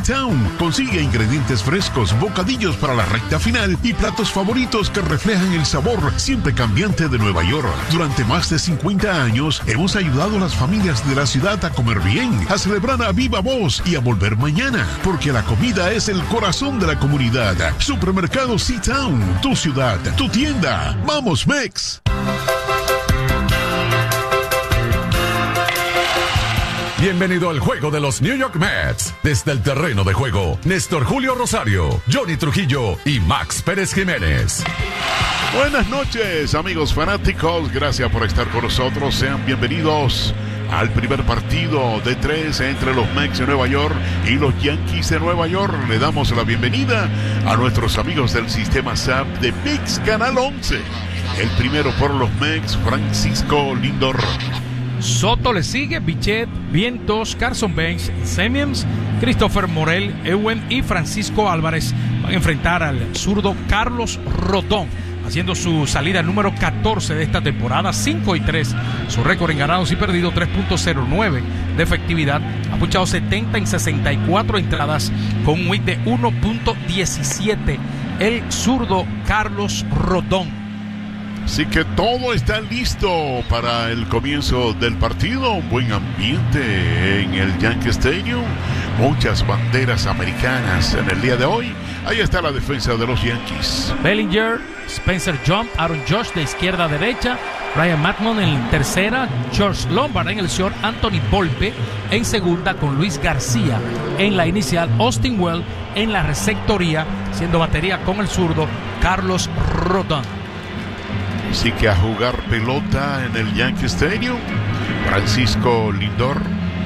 C-Town. Consigue ingredientes frescos, bocadillos para la recta final y platos favoritos que reflejan el sabor siempre cambiante de Nueva York. Durante más de 50 años hemos ayudado a las familias de la ciudad a comer bien, a celebrar a viva voz y a volver mañana, porque la comida es el corazón de la comunidad. Supermercado C-Town, tu ciudad, tu tienda. ¡Vamos, Mex! Bienvenido al juego de los New York Mets. Desde el terreno de juego, Néstor Julio Rosario, Johnny Trujillo y Max Pérez Jiménez. Buenas noches, amigos fanáticos. Gracias por estar con nosotros. Sean bienvenidos al primer partido de 3 entre los Mets de Nueva York y los Yankees de Nueva York. Le damos la bienvenida a nuestros amigos del sistema SAP de ViX Canal 11. El primero por los Mets, Francisco Lindor. Soto le sigue, Bichette, Vientos, Carson Banks, Semien, Christopher Morel, Ewen y Francisco Álvarez van a enfrentar al zurdo Carlos Rodón, haciendo su salida número 14 de esta temporada, 5-3. Su récord en ganados y perdidos, 3.09 de efectividad. Ha puchado 70 en 64 entradas con un whip de 1.17. El zurdo Carlos Rodón. Así que todo está listo para el comienzo del partido. Un buen ambiente en el Yankee Stadium. Muchas banderas americanas en el día de hoy. Ahí está la defensa de los Yankees. Bellinger, Spencer Jump, Aaron Josh de izquierda a derecha, Ryan Mattman en tercera, George Lombard en el short, Anthony Volpe en segunda con Luis García en la inicial, Austin Well en la receptoría, siendo batería con el zurdo Carlos Rodón. Así que a jugar pelota en el Yankee Stadium. Francisco Lindor,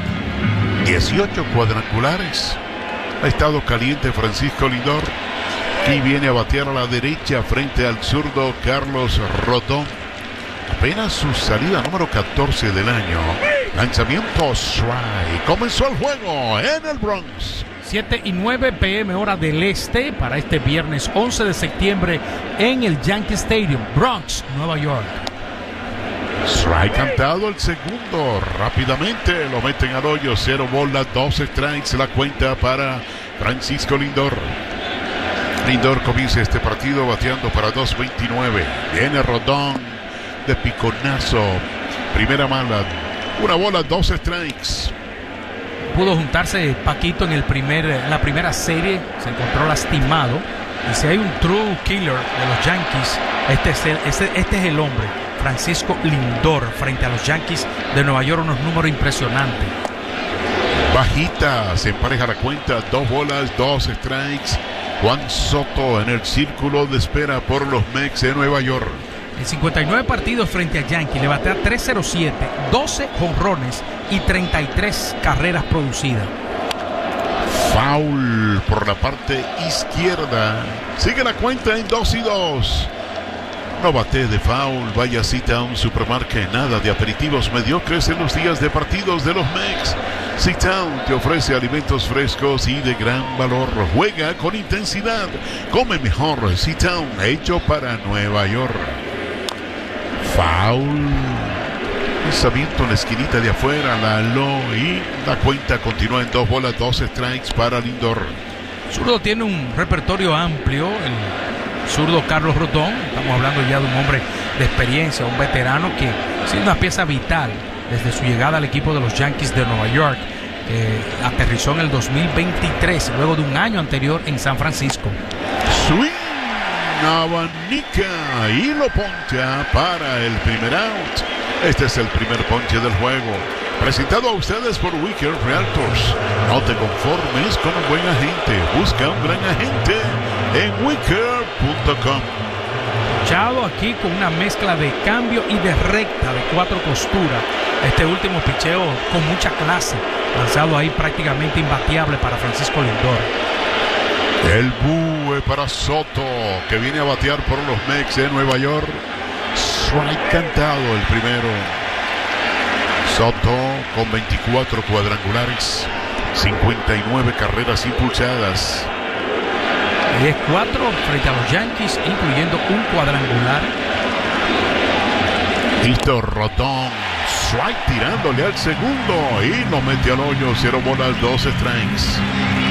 18 cuadrangulares. Ha estado caliente Francisco Lindor. Y viene a batear a la derecha frente al zurdo Carlos Rodón. Apenas su salida número 14 del año. Lanzamiento strike. Comenzó el juego en el Bronx. 7:09 p.m. hora del este para este viernes 11 de septiembre en el Yankee Stadium, Bronx, Nueva York. Strike cantado el segundo. Rápidamente lo meten al hoyo. 0 bolas, 2 strikes. La cuenta para Francisco Lindor. Lindor comienza este partido bateando para 2.29. Viene Rodón de piconazo. Primera mala. 1 bola, 2 strikes. Pudo juntarse Paquito en la primera serie, se encontró lastimado. Y si hay un true killer de los Yankees, este es el hombre, Francisco Lindor, frente a los Yankees de Nueva York. Unos números impresionantes. Bajita, se empareja la cuenta, 2 bolas, 2 strikes. Juan Soto en el círculo de espera por los Mets de Nueva York. En 59 partidos frente a Yankees le batea 3.07, 12 jonrones y 33 carreras producidas. Foul por la parte izquierda. Sigue la cuenta en 2-2. No bate de foul. Vaya C-Town Supermarket. Nada de aperitivos mediocres en los días de partidos de los Mets. C-Town te ofrece alimentos frescos y de gran valor. Juega con intensidad. Come mejor. C-Town, hecho para Nueva York. Foul. Lanzamiento en la esquinita de afuera, la aló y la cuenta continúa en 2 bolas, 2 strikes para Lindor. Zurdo tiene un repertorio amplio, el zurdo Carlos Rodón. Estamos hablando ya de un hombre de experiencia, un veterano que es una pieza vital desde su llegada al equipo de los Yankees de Nueva York. Aterrizó en el 2023, luego de un año anterior en San Francisco. Swing. Abanica y lo poncha para el primer out. Este es el primer ponche del juego. Presentado a ustedes por Wicker Realtors. No te conformes con un buen agente. Busca un gran agente en wicker.com. Chado aquí con una mezcla de cambio y de recta de 4 costuras. Este último picheo con mucha clase. Lanzado ahí prácticamente imbateable para Francisco Lindor. El búho para Soto, que viene a batear por los Mets de Nueva York. Strike cantado el primero. Soto con 24 cuadrangulares, 59 carreras impulsadas. 10-4 frente a los Yankees, incluyendo un cuadrangular. Listo, Rodón. Strike tirándole al segundo y lo mete al hoyo. 0 bolas, 2 strikes.